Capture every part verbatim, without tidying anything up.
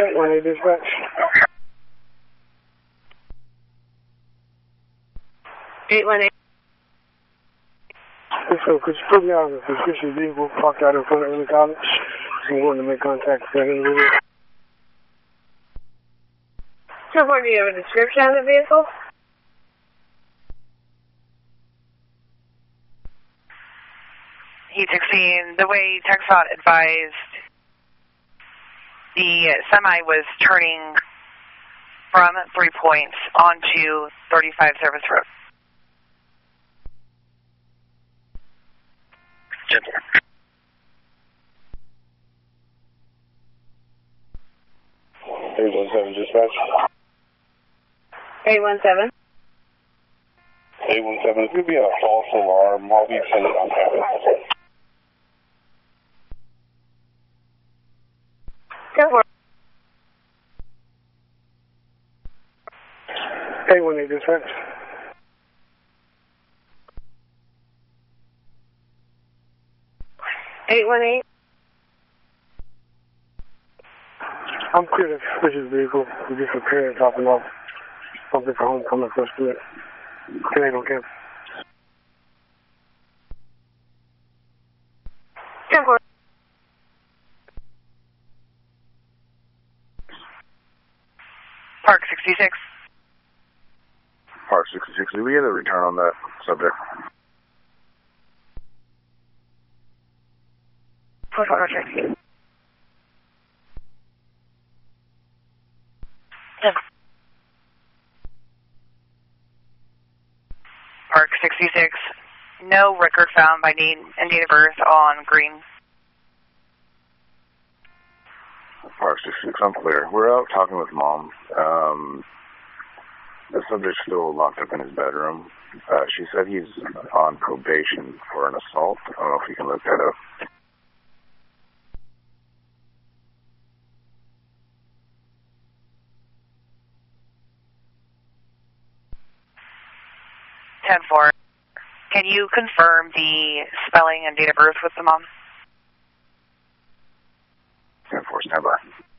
eight one eight dispatch. eight one eight. So could you put me out of a suspicious vehicle parked out in front of Early College? I'm going to make contact with that individual. So far, do you have a description of the vehicle? Heat sixteen, the way TxDOT advised, the semi was turning from Three Points onto thirty-five Service Road. eight one seven dispatch. eight one seven. eight one seven, it could be a false alarm. I'll be sending on traffic. Go for it. eight one eight dispatch. eight one eight. I'm clear to suspicious vehicle. We're just preparing dropping off something for homecoming first minute. Today on campus. Go for it. Park sixty-six. Park sixty-six, did we get a return on that subject? Push on check. Park sixty-six, no record found by name and date of birth on green. Park sixty-six, I'm clear. We're out talking with mom. Um, the subject's still locked up in his bedroom. Uh, she said he's on probation for an assault. I don't know if you can look that up. ten four. Can you confirm the spelling and date of birth with the mom? ten four, stand by.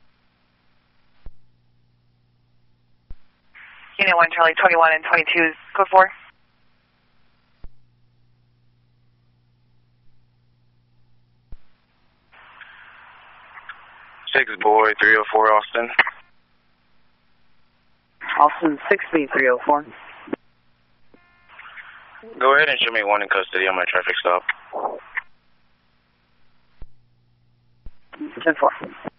Unit one, Charlie, twenty-one and twenty-two, code four. six boy, three oh four, Austin. Austin, six B three oh four. Go ahead and show me one in custody on my traffic stop. ten four.